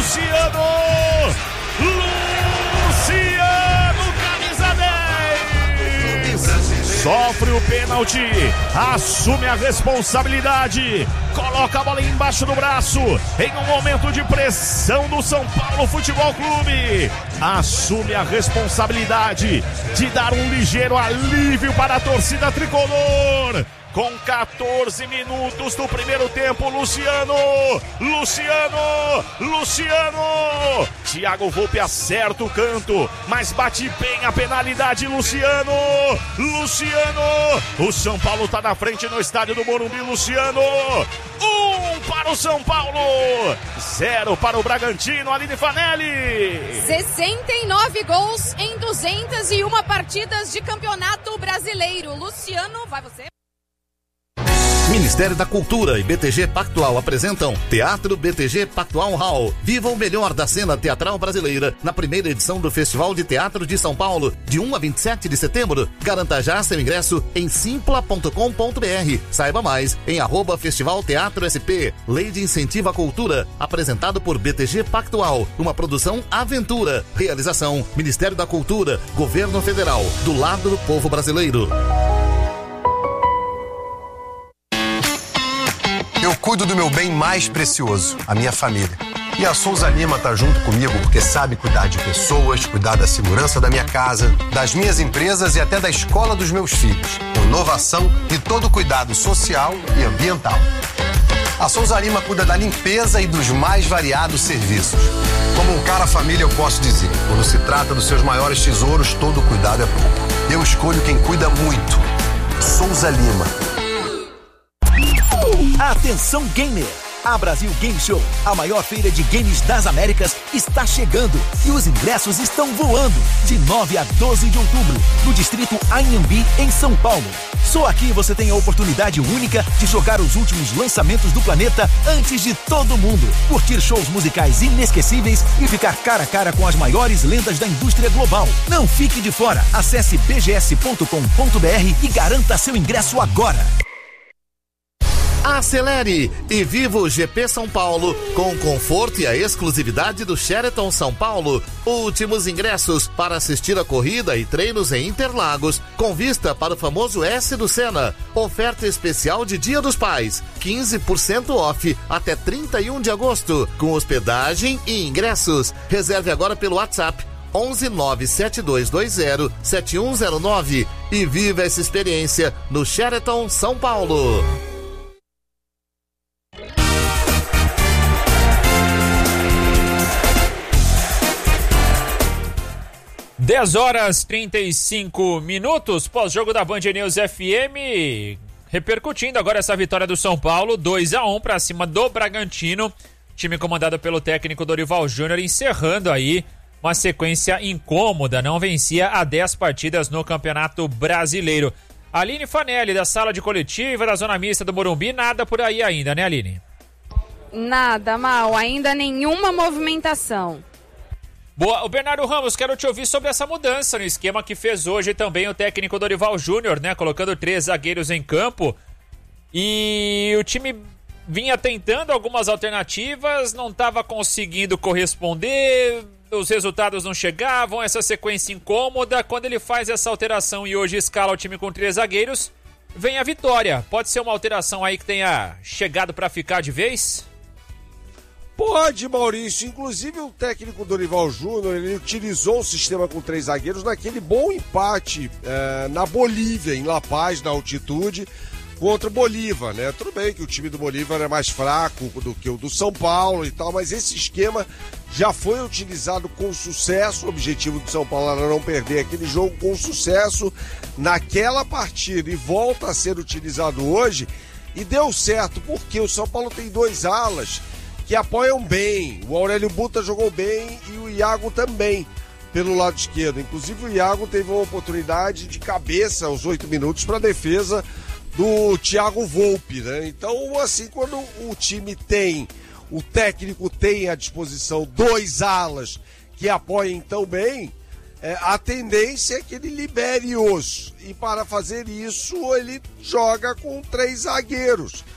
Luciano, camisa 10. Sofre o pênalti, assume a responsabilidade, coloca a bola embaixo do braço, em um momento de pressão do São Paulo Futebol Clube. Assume a responsabilidade de dar um ligeiro alívio para a torcida tricolor. Com 14 minutos do primeiro tempo, Luciano! Thiago Volpe acerta o canto, mas bate bem a penalidade, Luciano! O São Paulo tá na frente no estádio do Morumbi, Luciano! 1 para o São Paulo, 0 para o Bragantino, Aline Fanelli! 69 gols em 201 partidas de Campeonato Brasileiro. Luciano, vai você. Ministério da Cultura e BTG Pactual apresentam Teatro BTG Pactual Hall. Viva o melhor da cena teatral brasileira na primeira edição do Festival de Teatro de São Paulo, de 1 a 27 de setembro. Garanta já seu ingresso em simpla.com.br. Saiba mais em @Festival Teatro SP. Lei de Incentivo à Cultura, apresentado por BTG Pactual. Uma produção Aventura. Realização Ministério da Cultura, Governo Federal. Do lado do povo brasileiro. Eu cuido do meu bem mais precioso, a minha família. E a Souza Lima tá junto comigo porque sabe cuidar de pessoas, cuidar da segurança da minha casa, das minhas empresas e até da escola dos meus filhos. Com inovação e todo cuidado social e ambiental. A Souza Lima cuida da limpeza e dos mais variados serviços. Como um cara família, eu posso dizer, quando se trata dos seus maiores tesouros, todo cuidado é pouco. Eu escolho quem cuida muito. Souza Lima. Atenção gamer! A Brasil Game Show, a maior feira de games das Américas, está chegando e os ingressos estão voando de 9 a 12 de outubro, no distrito Anhembi, em São Paulo. Só aqui você tem a oportunidade única de jogar os últimos lançamentos do planeta antes de todo mundo, curtir shows musicais inesquecíveis e ficar cara a cara com as maiores lendas da indústria global. Não fique de fora, acesse bgs.com.br e garanta seu ingresso agora. Acelere e viva o GP São Paulo com o conforto e a exclusividade do Sheraton São Paulo. Últimos ingressos para assistir a corrida e treinos em Interlagos, com vista para o famoso S do Senna. Oferta especial de Dia dos Pais, 15% off até 31 de agosto, com hospedagem e ingressos. Reserve agora pelo WhatsApp 11972207109 e viva essa experiência no Sheraton São Paulo. 10h35, pós-jogo da Band News FM, repercutindo agora essa vitória do São Paulo, 2-1 para cima do Bragantino, time comandado pelo técnico Dorival Júnior, encerrando aí uma sequência incômoda, não vencia há 10 partidas no Campeonato Brasileiro. Aline Fanelli, da sala de coletiva da Zona Mista do Morumbi, nada por aí ainda, né, Aline? Nada, Mal, ainda nenhuma movimentação. Boa, o Bernardo Ramos, quero te ouvir sobre essa mudança no esquema que fez hoje também o técnico Dorival Júnior, né? Colocando 3 zagueiros em campo. E o time vinha tentando algumas alternativas, não estava conseguindo corresponder, os resultados não chegavam, essa sequência incômoda. Quando ele faz essa alteração e hoje escala o time com 3 zagueiros, vem a vitória. Pode ser uma alteração aí que tenha chegado para ficar de vez? Pode, Maurício. Inclusive o técnico Dorival Júnior, ele utilizou o sistema com 3 zagueiros naquele bom empate na Bolívia, em La Paz, na altitude, contra o Bolívar, né? Tudo bem que o time do Bolívar é mais fraco do que o do São Paulo e tal, mas esse esquema já foi utilizado com sucesso. O objetivo do São Paulo era não perder aquele jogo, com sucesso naquela partida, e volta a ser utilizado hoje, e deu certo, porque o São Paulo tem 2 alas que apoiam bem. O Aurélio Buta jogou bem e o Iago também pelo lado esquerdo. Inclusive o Iago teve uma oportunidade de cabeça aos 8 minutos para a defesa do Thiago Volpe, né? Então, assim, quando o time tem, o técnico tem à disposição 2 alas que apoiem tão bem, a tendência é que ele libere-os. E para fazer isso, ele joga com 3 zagueiros.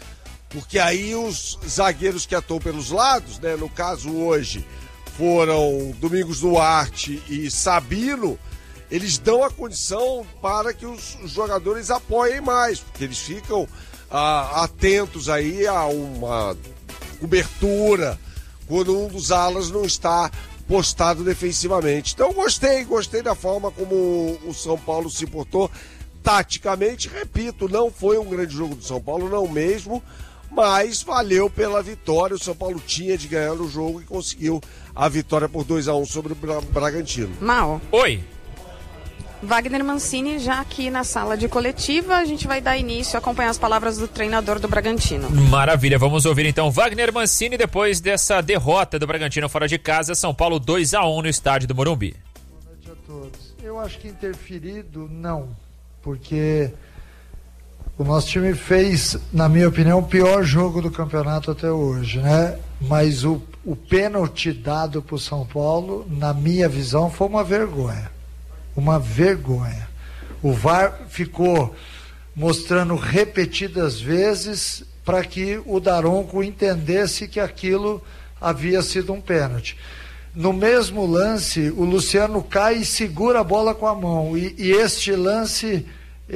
porque aí os zagueiros que atuam pelos lados, né, no caso hoje foram Domingos Duarte e Sabino, eles dão a condição para que os jogadores apoiem mais, porque eles ficam atentos aí a uma cobertura quando um dos alas não está postado defensivamente. Então gostei da forma como o São Paulo se portou taticamente. Repito, não foi um grande jogo do São Paulo, não mesmo, mas valeu pela vitória. O São Paulo tinha de ganhar o jogo e conseguiu a vitória por 2-1 sobre o Bragantino. Mal. Oi. Wagner Mancini já aqui na sala de coletiva, a gente vai dar início a acompanhar as palavras do treinador do Bragantino. Maravilha, vamos ouvir então Wagner Mancini depois dessa derrota do Bragantino fora de casa, São Paulo 2-1 no estádio do Morumbi. Boa noite a todos. Eu acho que interferido não, porque o nosso time fez, na minha opinião, o pior jogo do campeonato até hoje, né? Mas o pênalti dado para o São Paulo, na minha visão, foi uma vergonha. Uma vergonha. O VAR ficou mostrando repetidas vezes para que o Daronco entendesse que aquilo havia sido um pênalti. No mesmo lance, o Luciano cai e segura a bola com a mão. E este lance,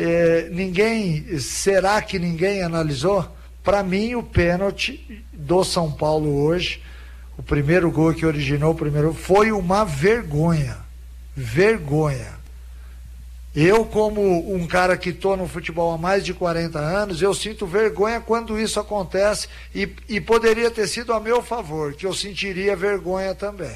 será que ninguém analisou? Para mim, o pênalti do São Paulo hoje, o primeiro gol que originou o primeiro, foi uma vergonha. Vergonha. Eu, como um cara que estou no futebol há mais de 40 anos, eu sinto vergonha quando isso acontece e poderia ter sido a meu favor, que eu sentiria vergonha também.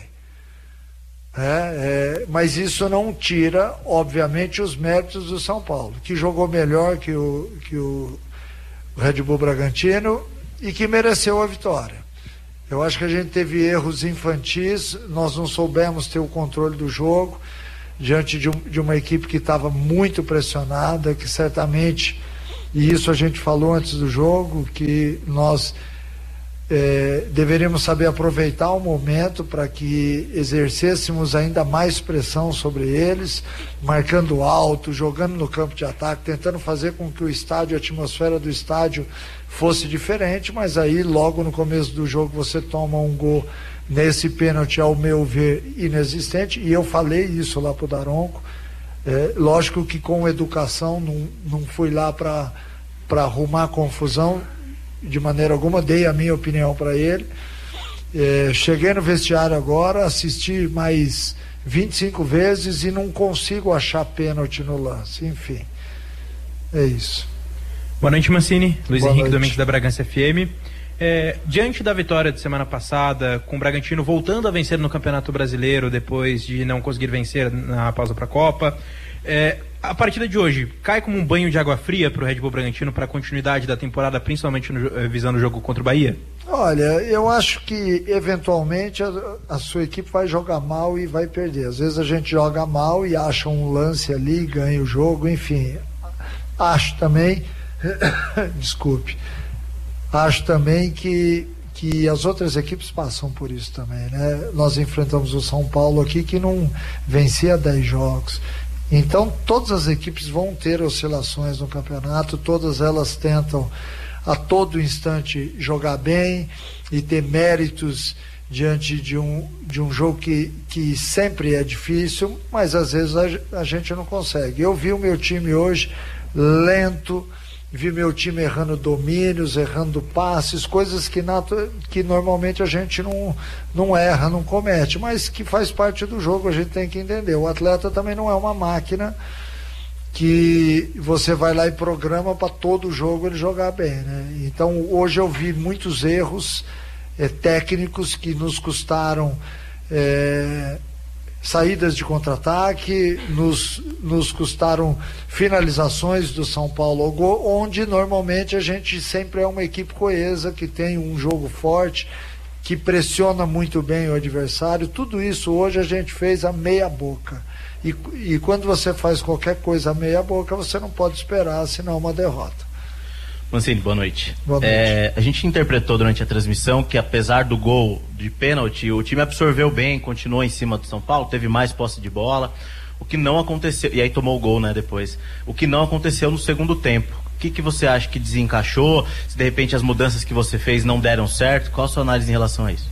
Mas isso não tira, obviamente, os méritos do São Paulo, que jogou melhor que o Red Bull Bragantino e que mereceu a vitória. Eu acho que a gente teve erros infantis, nós não soubemos ter o controle do jogo diante de uma equipe que estava muito pressionada, que certamente, e isso a gente falou antes do jogo, que nós deveríamos saber aproveitar o momento para que exercêssemos ainda mais pressão sobre eles, marcando alto, jogando no campo de ataque, tentando fazer com que o estádio, a atmosfera do estádio fosse diferente, mas aí logo no começo do jogo você toma um gol nesse pênalti, ao meu ver, inexistente, e eu falei isso lá pro Daronco. Lógico que com educação, não fui lá para arrumar confusão de maneira alguma, dei a minha opinião para ele. Cheguei no vestiário agora, assisti mais 25 vezes e não consigo achar pênalti no lance. Enfim, é isso. Boa noite, Mancini. Luiz Boa Henrique noite. Domingues da Bragança FM. Diante da vitória de semana passada, com o Bragantino voltando a vencer no Campeonato Brasileiro depois de não conseguir vencer na pausa para a Copa, a partida de hoje cai como um banho de água fria para o Red Bull Bragantino para a continuidade da temporada, principalmente visando o jogo contra o Bahia? Olha, eu acho que eventualmente a sua equipe vai jogar mal e vai perder. Às vezes a gente joga mal e acha um lance ali, ganha o jogo, enfim. Acho também desculpe, acho também que as outras equipes passam por isso também, né? Nós enfrentamos o São Paulo aqui que não vencia 10 jogos. Então todas as equipes vão ter oscilações no campeonato, todas elas tentam a todo instante jogar bem e ter méritos diante de um jogo que sempre é difícil, mas às vezes a gente não consegue. Eu vi o meu time hoje lento, vi meu time errando domínios, errando passes, coisas que normalmente a gente não erra, não comete, mas que faz parte do jogo, a gente tem que entender. O atleta também não é uma máquina que você vai lá e programa para todo jogo ele jogar bem, né? Então hoje eu vi muitos erros técnicos que nos custaram saídas de contra-ataque, nos custaram finalizações do São Paulo ao gol, onde normalmente a gente sempre é uma equipe coesa, que tem um jogo forte, que pressiona muito bem o adversário. Tudo isso hoje a gente fez a meia boca. E quando você faz qualquer coisa a meia boca, você não pode esperar senão uma derrota. Mancini, boa noite. Boa noite. A gente interpretou durante a transmissão que apesar do gol de pênalti, o time absorveu bem, continuou em cima do São Paulo, teve mais posse de bola, o que não aconteceu, e aí tomou o gol, né, depois. O que não aconteceu no segundo tempo, que você acha que desencaixou? Se de repente as mudanças que você fez não deram certo? Qual a sua análise em relação a isso?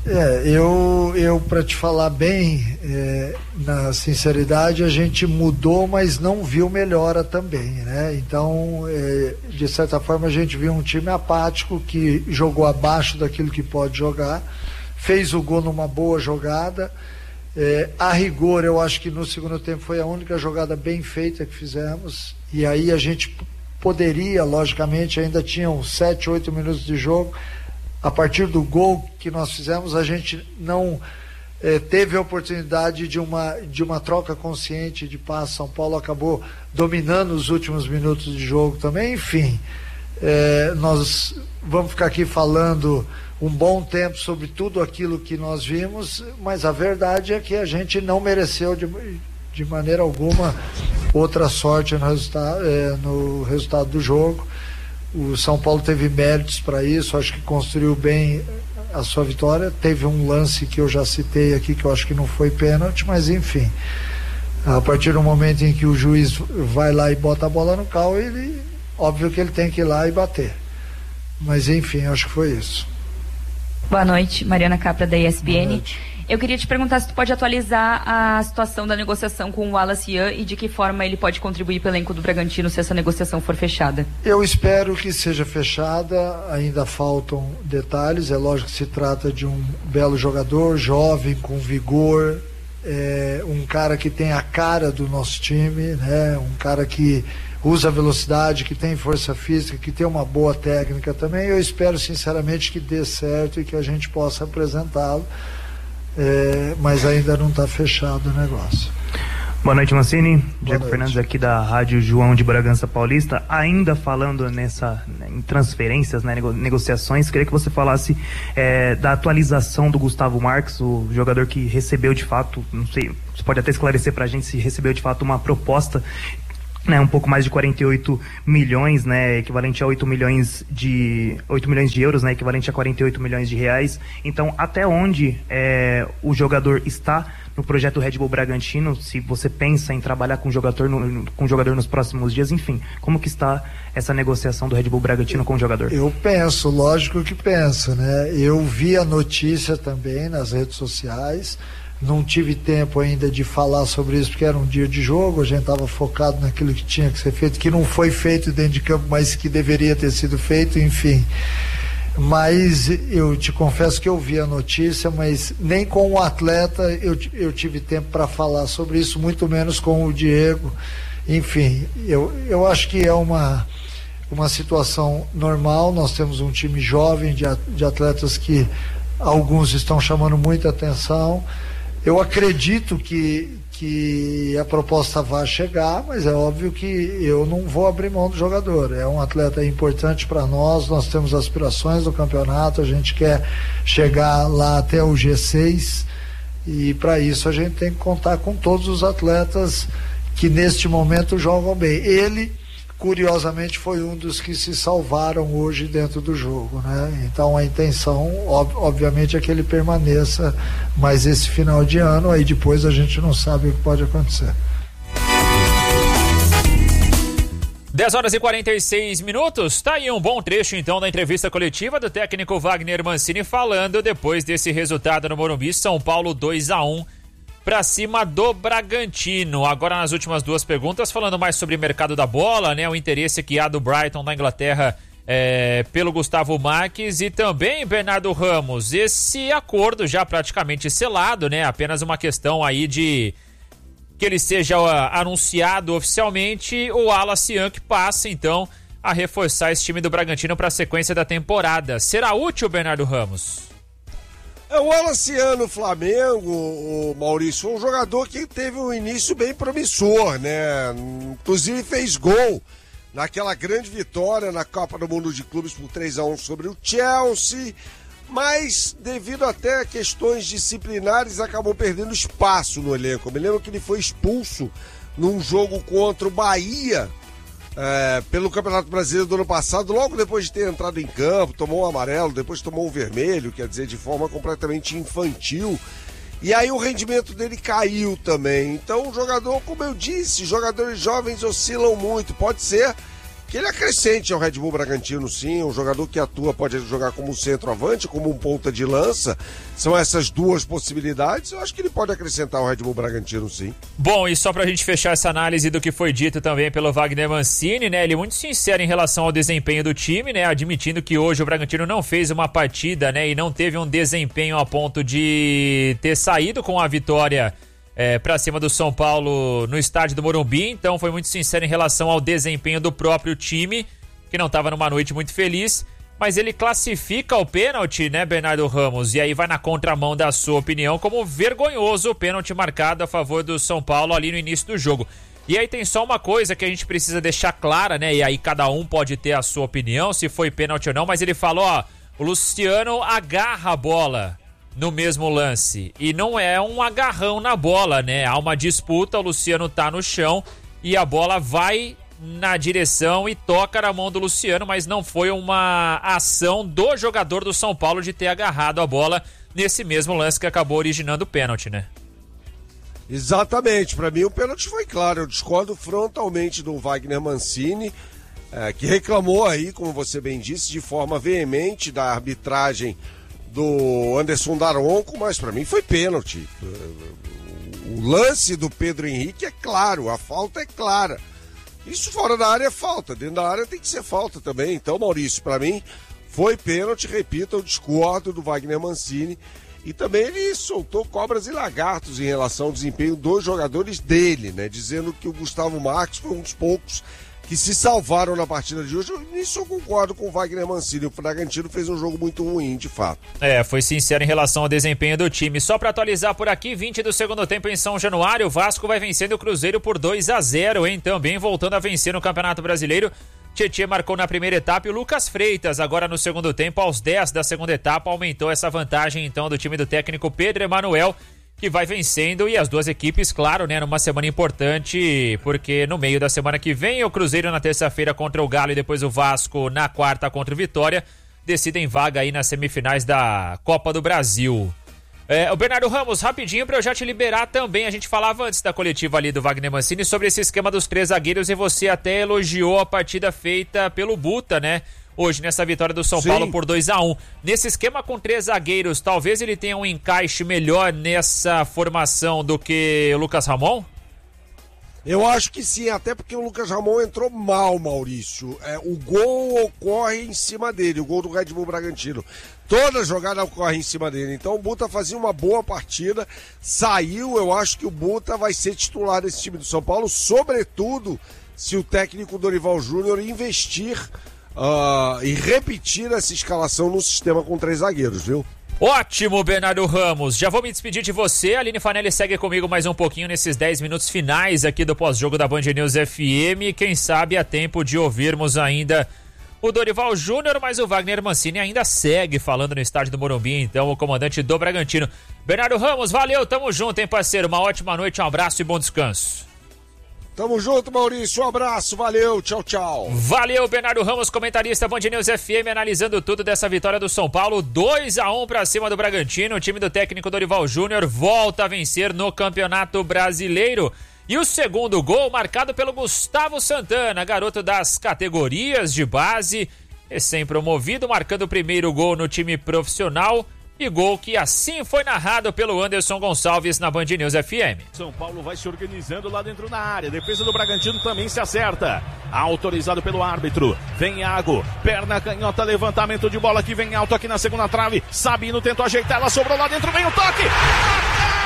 Eu para te falar bem, na sinceridade, a gente mudou, mas não viu melhora também, né? Então, de certa forma, a gente viu um time apático que jogou abaixo daquilo que pode jogar, fez o gol numa boa jogada. A rigor, eu acho que no segundo tempo foi a única jogada bem feita que fizemos, e aí a gente poderia, logicamente, ainda tinham 7, 8 minutos de jogo. A partir do gol que nós fizemos, a gente não teve a oportunidade de uma troca consciente de passe. São Paulo acabou dominando os últimos minutos de jogo também. Enfim, nós vamos ficar aqui falando um bom tempo sobre tudo aquilo que nós vimos, mas a verdade é que a gente não mereceu de maneira alguma outra sorte no resultado do jogo. O São Paulo teve méritos para isso, acho que construiu bem a sua vitória. Teve um lance que eu já citei aqui, que eu acho que não foi pênalti, mas enfim, a partir do momento em que o juiz vai lá e bota a bola no cal, óbvio que ele tem que ir lá e bater. Mas enfim, acho que foi isso. Boa noite, Mariana Capra da ESPN. Eu queria te perguntar se tu pode atualizar a situação da negociação com o Wallace Ian e de que forma ele pode contribuir para o elenco do Bragantino se essa negociação for fechada. Eu espero que seja fechada, ainda faltam detalhes. É lógico que se trata de um belo jogador, jovem, com vigor, um cara que tem a cara do nosso time, né? Um cara que usa velocidade, que tem força física, que tem uma boa técnica também. Eu espero sinceramente que dê certo e que a gente possa apresentá-lo, mas ainda não está fechado o negócio. Boa noite, Mancini. Diego Fernandes aqui da Rádio João de Bragança Paulista. Ainda falando em transferências, né, negociações, queria que você falasse da atualização do Gustavo Marques, o jogador que recebeu de fato, não sei, você pode até esclarecer pra gente se recebeu de fato uma proposta, né, um pouco mais de 48 milhões, né, equivalente a 8 milhões de euros, né, equivalente a 48 milhões de reais. Então, até onde o jogador está no projeto Red Bull Bragantino? Se você pensa em trabalhar com o jogador nos próximos dias, enfim, como que está essa negociação do Red Bull Bragantino com o jogador? Eu penso, lógico que penso, né? Eu vi a notícia também nas redes sociais. Não tive tempo ainda de falar sobre isso porque era um dia de jogo, a gente estava focado naquilo que tinha que ser feito, que não foi feito dentro de campo, mas que deveria ter sido feito, enfim. Mas eu te confesso que eu vi a notícia, mas nem com o atleta eu tive tempo para falar sobre isso, muito menos com o Diego. Enfim, eu acho que é uma situação normal. Nós temos um time jovem de atletas que alguns estão chamando muita atenção. Eu acredito que a proposta vai chegar, mas é óbvio que eu não vou abrir mão do jogador. É um atleta importante para nós temos aspirações do campeonato, a gente quer chegar lá até o G6 e para isso a gente tem que contar com todos os atletas que neste momento jogam bem. Ele, curiosamente, foi um dos que se salvaram hoje dentro do jogo, né? Então a intenção, obviamente, é que ele permaneça mais esse final de ano, aí depois a gente não sabe o que pode acontecer. 10h46, tá aí um bom trecho então da entrevista coletiva do técnico Wagner Mancini falando depois desse resultado no Morumbi, São Paulo 2-1 pra cima do Bragantino. Agora nas últimas duas perguntas, falando mais sobre o mercado da bola, né? O interesse que há do Brighton na Inglaterra pelo Gustavo Marques e também Bernardo Ramos. Esse acordo já praticamente selado, né? Apenas uma questão aí de que ele seja anunciado oficialmente. O Wallace Ian que passa então a reforçar esse time do Bragantino para a sequência da temporada. Será útil, Bernardo Ramos? O Wallace Ian no Flamengo, o Maurício, foi um jogador que teve um início bem promissor, né? Inclusive fez gol naquela grande vitória na Copa do Mundo de Clubes por 3-1 sobre o Chelsea, mas devido até a questões disciplinares acabou perdendo espaço no elenco. Eu me lembro que ele foi expulso num jogo contra o Bahia, pelo Campeonato Brasileiro do ano passado, logo depois de ter entrado em campo, tomou um amarelo, depois tomou um vermelho, quer dizer, de forma completamente infantil, e aí o rendimento dele caiu também. Então o jogador, como eu disse, jogadores jovens oscilam muito, pode ser que ele acrescente ao Red Bull Bragantino, sim. Um jogador que atua, pode jogar como centroavante, como um ponta de lança. São essas duas possibilidades. Eu acho que ele pode acrescentar ao Red Bull Bragantino, sim. Bom, e só pra gente fechar essa análise do que foi dito também pelo Wagner Mancini, né? Ele é muito sincero em relação ao desempenho do time, né? Admitindo que hoje o Bragantino não fez uma partida, né? E não teve um desempenho a ponto de ter saído com a vitória pra cima do São Paulo no estádio do Morumbi. Então foi muito sincero em relação ao desempenho do próprio time, que não estava numa noite muito feliz, mas ele classifica o pênalti, né, Bernardo Ramos? E aí vai na contramão da sua opinião como vergonhoso o pênalti marcado a favor do São Paulo ali no início do jogo. E aí tem só uma coisa que a gente precisa deixar clara, né? E aí cada um pode ter a sua opinião, se foi pênalti ou não, mas ele falou, ó, o Luciano agarra a bola no mesmo lance, e não é um agarrão na bola, né? Há uma disputa, o Luciano tá no chão e a bola vai na direção e toca na mão do Luciano, mas não foi uma ação do jogador do São Paulo de ter agarrado a bola nesse mesmo lance que acabou originando o pênalti, né? Exatamente, para mim o pênalti foi claro. Eu discordo frontalmente do Wagner Mancini, que reclamou aí, como você bem disse, de forma veemente da arbitragem do Anderson Daronco, mas para mim foi pênalti. O lance do Pedro Henrique é claro, a falta é clara. Isso fora da área é falta, dentro da área tem que ser falta também. Então, Maurício, para mim foi pênalti, repito, eu discordo do Wagner Mancini. E também ele soltou cobras e lagartos em relação ao desempenho dos jogadores dele, né? Dizendo que o Gustavo Marques foi um dos poucos que se salvaram na partida de hoje. Nisso eu concordo com o Wagner Mancini. O Bragantino fez um jogo muito ruim, de fato. Foi sincero em relação ao desempenho do time. Só para atualizar por aqui, 20 do segundo tempo em São Januário, o Vasco vai vencendo o Cruzeiro por 2-0, hein? Também voltando a vencer no Campeonato Brasileiro. Tietê marcou na primeira etapa e o Lucas Freitas, agora no segundo tempo, aos 10 da segunda etapa, aumentou essa vantagem então do time do técnico Pedro Emanuel, que vai vencendo, e as duas equipes, claro, né, numa semana importante, porque no meio da semana que vem, o Cruzeiro na terça-feira contra o Galo e depois o Vasco na quarta contra o Vitória, decidem vaga aí nas semifinais da Copa do Brasil. O Bernardo Ramos, rapidinho pra eu já te liberar também, a gente falava antes da coletiva ali do Wagner Mancini sobre esse esquema dos 3 zagueiros e você até elogiou a partida feita pelo Buta, né? Hoje, nessa vitória do São Paulo por 2-1. Nesse esquema com 3 zagueiros, talvez ele tenha um encaixe melhor nessa formação do que o Lucas Ramon? Eu acho que sim, até porque o Lucas Ramon entrou mal, Maurício. O gol ocorre em cima dele, o gol do Red Bull Bragantino. Toda jogada ocorre em cima dele. Então o Buta fazia uma boa partida, saiu. Eu acho que o Buta vai ser titular desse time do São Paulo, sobretudo se o técnico Dorival Júnior investir e repetir essa escalação no sistema com 3 zagueiros, viu? Ótimo, Bernardo Ramos. Já vou me despedir de você. A Aline Fanelli segue comigo mais um pouquinho nesses 10 minutos finais aqui do pós-jogo da Band News FM. Quem sabe há tempo de ouvirmos ainda o Dorival Júnior, mas o Wagner Mancini ainda segue falando no estádio do Morumbi, então o comandante do Bragantino. Bernardo Ramos, valeu, tamo junto, hein, parceiro? Uma ótima noite, um abraço e bom descanso. Tamo junto, Maurício. Um abraço, valeu, tchau, tchau. Valeu, Bernardo Ramos, comentarista Band News FM, analisando tudo dessa vitória do São Paulo, 2-1 pra cima do Bragantino. O time do técnico Dorival Júnior volta a vencer no Campeonato Brasileiro. E o segundo gol marcado pelo Gustavo Santana, garoto das categorias de base, recém-promovido, marcando o primeiro gol no time profissional. E gol que assim foi narrado pelo Anderson Gonçalves na Band News FM. São Paulo vai se organizando lá dentro da área. Defesa do Bragantino também se acerta. Autorizado pelo árbitro. Vem Iago. Perna canhota, levantamento de bola que vem alto aqui na segunda trave. Sabino tentou ajeitar, ela sobrou lá dentro, vem o toque.